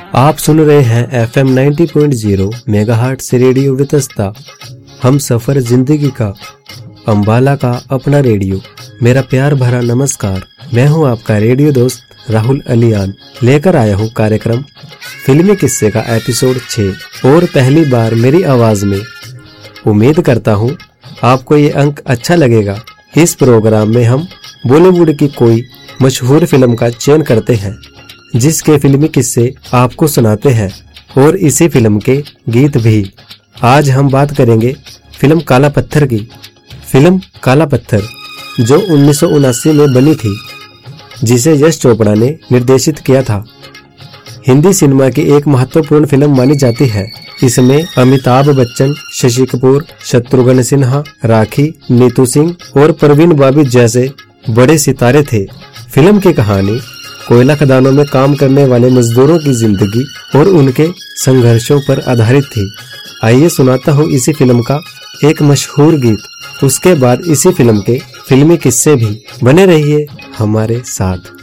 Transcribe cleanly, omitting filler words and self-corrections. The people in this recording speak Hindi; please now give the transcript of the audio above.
आप सुन रहे हैं FM 90.0 मेगाहर्ट्ज से रेडियो वितस्ता। हम सफर जिंदगी का, अंबाला का अपना रेडियो। मेरा प्यार भरा नमस्कार। मैं हूं आपका रेडियो दोस्त राहुल अलियान। लेकर आया हूं कार्यक्रम फिल्मी किस्से का एपिसोड 6 और पहली बार मेरी आवाज में। उम्मीद करता हूं आपको ये अंक अच्छा लगेगा। इस प्रोग्राम में हम बॉलीवुड की कोई मशहूर फिल्म का चयन करते हैं, जिसके फिल्मी किस्से आपको सुनाते हैं और इसी फिल्म के गीत भी। आज हम बात करेंगे फिल्म काला पत्थर की। फिल्म काला पत्थर जो 1979 में बनी थी, जिसे यश चोपड़ा ने निर्देशित किया था, हिंदी सिनेमा की एक महत्वपूर्ण फिल्म मानी जाती है। इसमें अमिताभ बच्चन, शशि कपूर, शत्रुघ्न सिन्हा, राखी, नीतू सिंह और प्रवीण बाबी जैसे बड़े सितारे थे। फिल्म की कहानी कोयला खदानों में काम करने वाले मजदूरों की जिंदगी और उनके संघर्षों पर आधारित थी। आइए सुनाता हूँ इसी फिल्म का एक मशहूर गीत। उसके बाद इसी फिल्म के फिल्मी किस्से भी। बने रहिए हमारे साथ।